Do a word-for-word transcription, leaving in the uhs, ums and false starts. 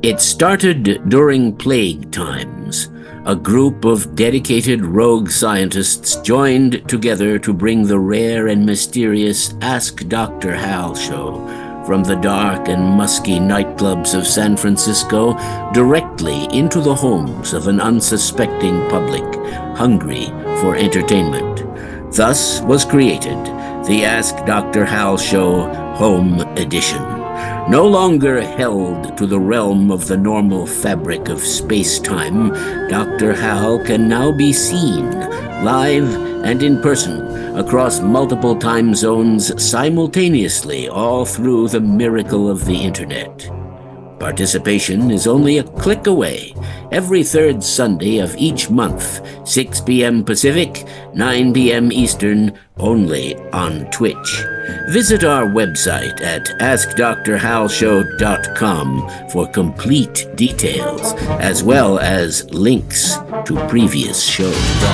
It started during plague times. A group of dedicated rogue scientists joined together to bring the rare and mysterious Ask Doctor Hal show from the dark and musky nightclubs of San Francisco directly into the homes of an unsuspecting public hungry for entertainment. Thus was created the Ask Doctor Hal Show Home Edition. No longer held to the realm of the normal fabric of space-time, Doctor Hal can now be seen, live and in person, across multiple time zones simultaneously, all through the miracle of the Internet. Participation is only a click away, every third Sunday of each month, six p.m. Pacific, nine p.m. Eastern, only on Twitch. Visit our website at ask dr hal show dot com for complete details, as well as links to previous shows.